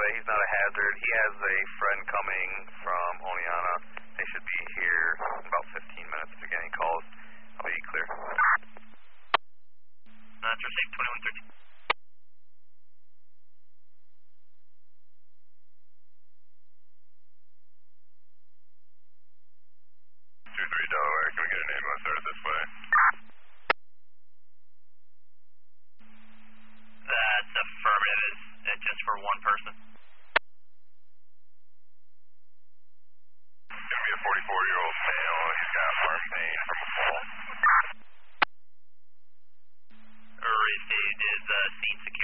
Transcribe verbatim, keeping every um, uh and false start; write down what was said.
way. He's not a hazard. He has a friend coming from Oneonta. They should be here in about fifteen minutes. If you get any calls, I'll be clear. That's received twenty-one thirteen. two three Delaware, can we get an ambulance started this way? That's affirmative. Is it just for one person? It's going to be a forty-four-year-old male. He's got arm pain from a fall. Received. Is uh, scene secure?